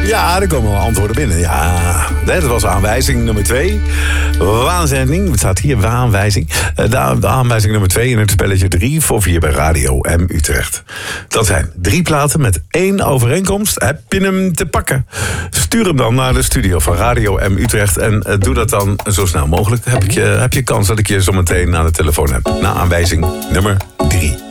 Ja, er komen wel antwoorden binnen. Ja, dat was aanwijzing nummer 2. Waanzending. Het staat hier, waanwijzing. De aanwijzing nummer 2 in het spelletje 3 voor 4 bij Radio M Utrecht. Dat zijn 3 platen met 1 overeenkomst. Heb je hem te pakken? Stuur hem dan naar de studio van Radio M Utrecht. En doe dat dan zo snel mogelijk. Heb je kans dat ik je zo meteen aan de telefoon heb. Na aanwijzing nummer 3.